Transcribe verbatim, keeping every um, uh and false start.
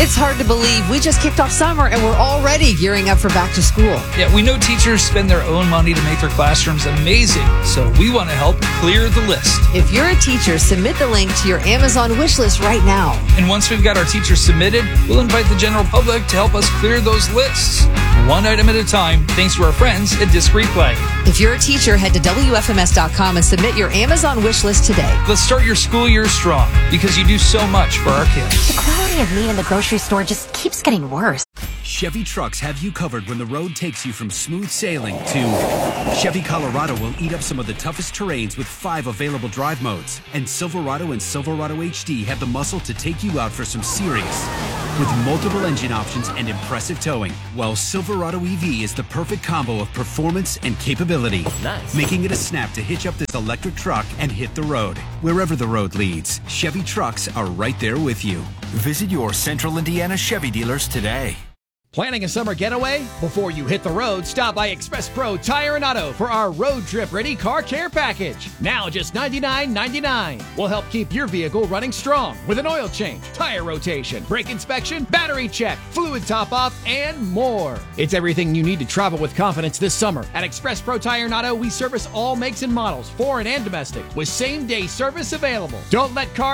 It's hard to believe we just kicked off summer and we're already gearing up for back to school. Yeah, we know teachers spend their own money to make their classrooms amazing, so we want to help clear the list. If you're a teacher, submit the link to your Amazon wish list right now. And once we've got our teachers submitted, we'll invite the general public to help us clear those lists. One item at a time, thanks to our friends at Disc Replay. If you're a teacher, head to W F M S dot com and submit your Amazon wish list today. Let's start your school year strong, because you do so much for our kids. The quality of meat in the grocery store just keeps getting worse. Chevy trucks have you covered when the road takes you from smooth sailing to Chevy Colorado will eat up some of the toughest terrains with five available drive modes. And Silverado and Silverado H D have the muscle to take you out for some serious with multiple engine options and impressive towing. While Silverado E V is the perfect combo of performance and capability, Nice. making it a snap to hitch up this electric truck and hit the road. Wherever the road leads, Chevy trucks are right there with you. Visit your Central Indiana Chevy dealers today. Planning a summer getaway? Before you hit the road, stop by Express Pro Tire and Auto for our road trip ready car care package. Now just ninety-nine ninety-nine. We'll help keep your vehicle running strong with an oil change, tire rotation, brake inspection, battery check, fluid top off, and more. It's everything you need to travel with confidence this summer. At Express Pro Tire and Auto, we service all makes and models, foreign and domestic, with same day service available. Don't let cars